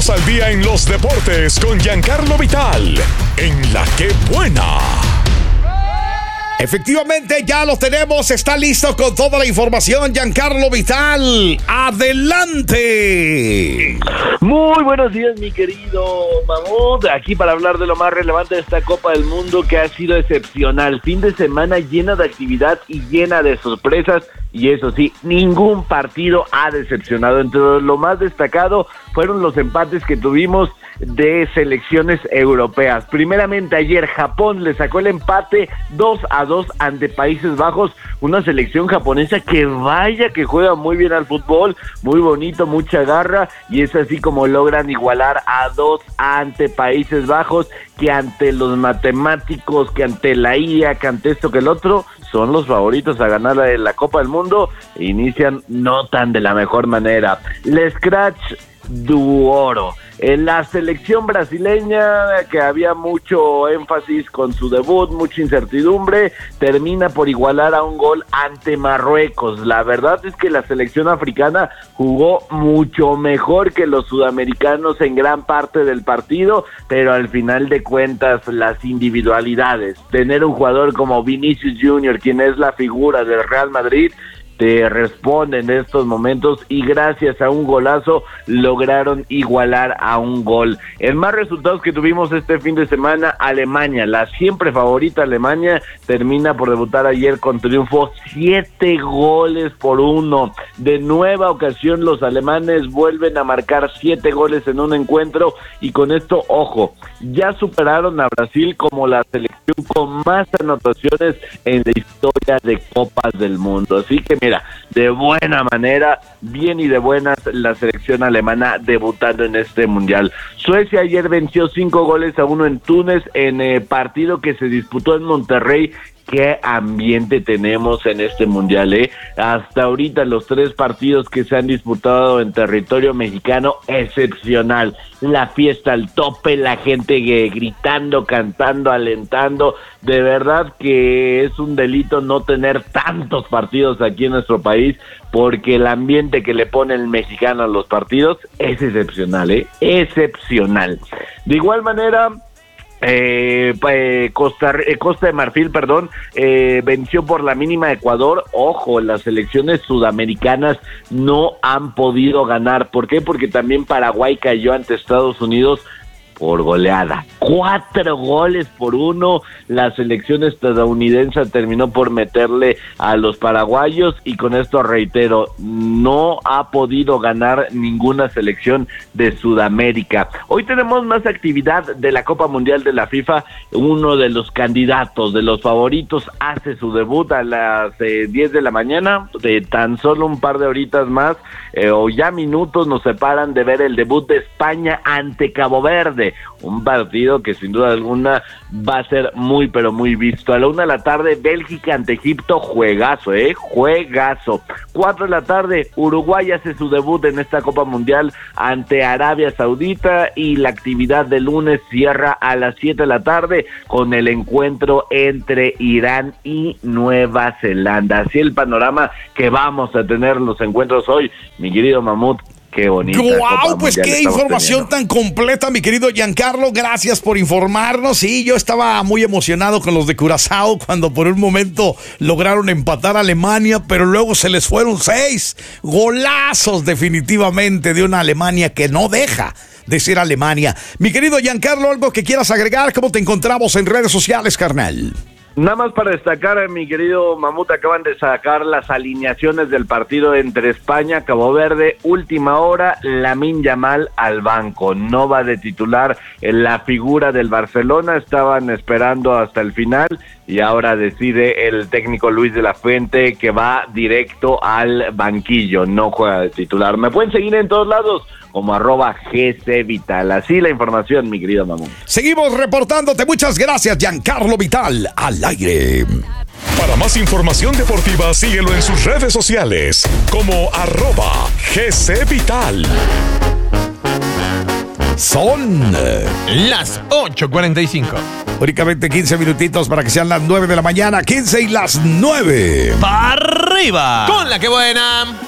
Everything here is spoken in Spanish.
Ponnos al día en los deportes con Giancarlo Vital, en La Que Buena. Efectivamente, ya lo tenemos, está listo con toda la información, Giancarlo Vital. ¡Adelante! Muy buenos días, mi querido Mamut, aquí para hablar de lo más relevante de esta Copa del Mundo que ha sido excepcional. Fin de semana llena de actividad y llena de sorpresas. Y eso sí, ningún partido ha decepcionado. Entre lo más destacado fueron los empates que tuvimos de selecciones europeas. Primeramente ayer Japón le sacó el empate 2-2 ante Países Bajos, una selección japonesa que vaya que juega muy bien al fútbol, muy bonito, mucha garra, y es así como logran igualar a 2 ante Países Bajos, que ante los matemáticos, que ante la IA, que ante esto que el otro, son los favoritos a ganar la Copa del Mundo e inician no tan de la mejor manera. El Scratch du Oro. En la selección brasileña, que había mucho énfasis con su debut, mucha incertidumbre, termina por igualar a un gol ante Marruecos. La verdad es que la selección africana jugó mucho mejor que los sudamericanos en gran parte del partido, pero al final de cuentas las individualidades, tener un jugador como Vinicius Junior, quien es la figura del Real Madrid, te responde en estos momentos, y gracias a un golazo lograron igualar a un gol. En más resultados que tuvimos este fin de semana, Alemania, la siempre favorita Alemania, termina por debutar ayer con triunfo 7-1. De nueva ocasión los alemanes vuelven a marcar 7 goles en un encuentro, y con esto, ojo, ya superaron a Brasil como la selección con más anotaciones en la historia de Copas del Mundo. Así que mira, de buena manera, bien y de buenas, la selección alemana debutando en este mundial. Suecia ayer venció 5-1 en Túnez, en partido que se disputó en Monterrey. Qué ambiente tenemos en este mundial, ¿eh? Hasta ahorita los 3 partidos que se han disputado en territorio mexicano, excepcional. La fiesta al tope, la gente gritando, cantando, alentando. De verdad que es un delito no tener tantos partidos aquí en nuestro país, porque el ambiente que le pone el mexicano a los partidos es excepcional, ¿eh? Excepcional. De igual manera, Costa de Marfil, venció por la mínima a Ecuador. Ojo, las selecciones sudamericanas no han podido ganar. ¿Por qué? Porque también Paraguay cayó ante Estados Unidos por goleada, 4-1. La selección estadounidense terminó por meterle a los paraguayos, y con esto reitero, no ha podido ganar ninguna selección de Sudamérica. Hoy tenemos más actividad de la Copa Mundial de la FIFA. Uno de los candidatos, de los favoritos, hace su debut a las 10 de la mañana. De tan solo un par de horitas más, o ya minutos, nos separan de ver el debut de España ante Cabo Verde. Un partido que sin duda alguna va a ser muy pero muy visto. A la 1 de la tarde, Bélgica ante Egipto, juegazo, juegazo. 4 de la tarde, Uruguay hace su debut en esta Copa Mundial ante Arabia Saudita, y la actividad de lunes cierra a las 7 de la tarde con el encuentro entre Irán y Nueva Zelanda. Así el panorama que vamos a tener los encuentros hoy, mi querido Mamut. Qué bonito. ¡Guau! Pues qué información tan completa, mi querido Giancarlo. Gracias por informarnos. Sí, yo estaba muy emocionado con los de Curazao cuando por un momento lograron empatar a Alemania, pero luego se les fueron 6 golazos definitivamente de una Alemania que no deja de ser Alemania. Mi querido Giancarlo, ¿algo que quieras agregar? ¿Cómo te encontramos en redes sociales, carnal? Nada más para destacar, mi querido Mamut, acaban de sacar las alineaciones del partido entre España, Cabo Verde. Última hora, Lamine Yamal al banco, no va de titular en la figura del Barcelona. Estaban esperando hasta el final y ahora decide el técnico Luis de la Fuente que va directo al banquillo, no juega de titular. Me pueden seguir en todos lados como @GCVital. Así la información, mi querido Mamón. Seguimos reportándote. Muchas gracias, Giancarlo Vital, al aire. Para más información deportiva, síguelo en sus redes sociales como @GCVital. Son las 8:45. Únicamente 15 minutitos para que sean las 9 de la mañana. 15 y las 9. ¡Para arriba! Con La Que Buena.